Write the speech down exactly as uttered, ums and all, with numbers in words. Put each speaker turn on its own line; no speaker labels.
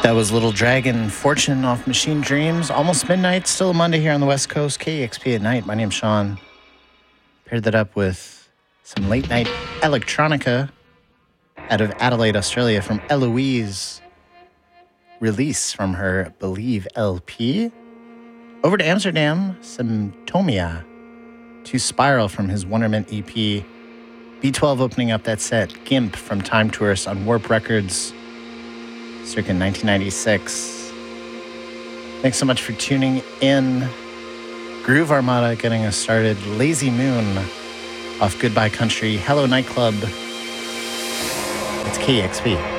That was Little Dragon, Fortune off Machine Dreams. Almost midnight, still a Monday here on the West Coast. K E X P at night. My name's Sean. Paired that up with some late night electronica out of Adelaide, Australia from Eloise. Release from her Believe L P. Over to Amsterdam, some Tomia. To Spiral from his Wonderment E P. B twelve opening up that set. Gimp from Time Tourist on Warp Records. Circa nineteen ninety-six. Thanks so much for tuning in. Groove Armada getting us started. Lazy Moon off Goodbye Country. Hello Nightclub. It's K E X P.